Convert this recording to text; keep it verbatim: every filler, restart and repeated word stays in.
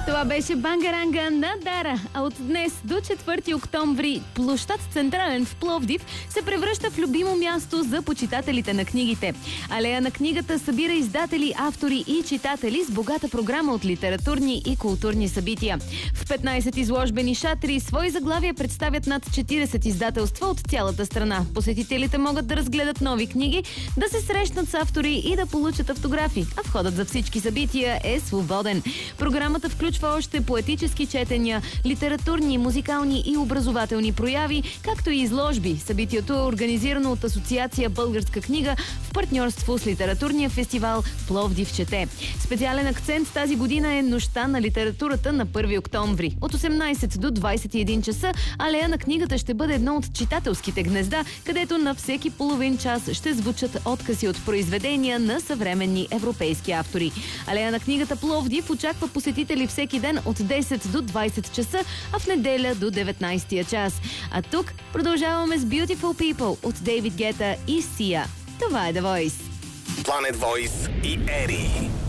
Това беше Бангаранга на Дара. А от днес до четвърти октомври площад Централен в Пловдив се превръща в любимо място за почитателите на книгите. Алея на книгата събира издатели, автори и читатели с богата програма от литературни и културни събития. В петнайсет изложбени шатри свои заглавия представят над четирийсет издателства от цялата страна. Посетителите могат да разгледат нови книги, да се срещнат с автори и да получат автографи, а входът за всички събития е свободен. Програмата включва още поетически четения, литературни, музикални и образователни прояви, както и изложби. Събитието е организирано от Асоциация Българска книга в партньорство с литературния фестивал Пловдив чете. Специален акцент тази година е Нощта на литературата на първи октомври. От осемнайсет до двайсет и един часа Алея на книгата ще бъде едно от читателските гнезда, където на всеки половин час ще звучат откази от произведения на съвременни европейски автори. Алея на книгата Пловдив очаква посетители всеки ден от десет до двайсет часа, а в неделя до деветнайсетия час. А тук продължаваме с Beautiful People от Дейвид Гета и Сия. Това е The Voice. Planet Voice и Ери.